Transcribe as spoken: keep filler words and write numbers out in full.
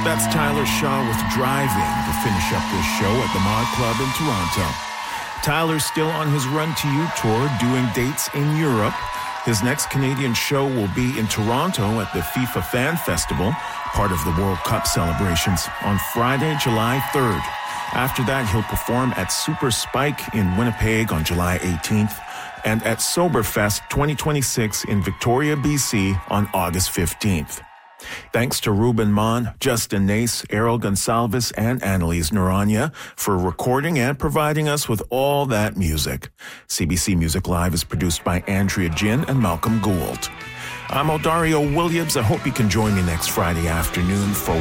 That's Tyler Shaw with Driving to finish up this show at the Mod Club in Toronto. Tyler's still on his Run to You tour, doing dates in Europe. His next Canadian show will be in Toronto at the FIFA Fan Festival, part of the World Cup celebrations, on Friday, July third. After that, he'll perform at Super Spike in Winnipeg on July eighteenth and at Soberfest twenty twenty-six in Victoria, B C on August fifteenth. Thanks to Ruben Mon, Justin Nace, Errol Gonsalves, and Annalise Naranya for recording and providing us with all that music. C B C Music Live is produced by Andrea Jin and Malcolm Gould. I'm Odario Williams. I hope you can join me next Friday afternoon for